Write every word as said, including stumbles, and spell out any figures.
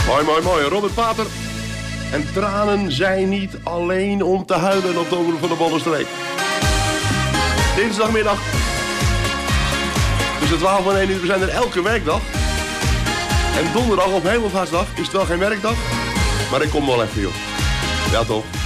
Mooi, mooi, mooi. Robert Pater. En tranen zijn niet alleen om te huilen op de Omroep van de Bollenstreek. Dinsdagmiddag. Tussen twaalf en één uur. We zijn er elke werkdag. En donderdag op Hemelvaartsdag is het wel geen werkdag. Maar ik kom wel even, joh. Ja, toch?